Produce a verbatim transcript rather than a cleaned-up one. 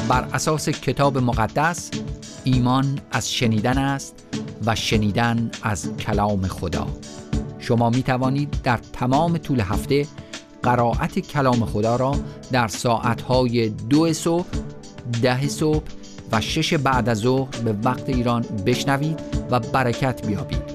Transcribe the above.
بر اساس کتاب مقدس ایمان از شنیدن است و شنیدن از کلام خدا. شما می توانید در تمام طول هفته قرائت کلام خدا را در ساعتهای دو صبح، ده صبح و شش بعد از ظهر به وقت ایران بشنوید و برکت بیابید.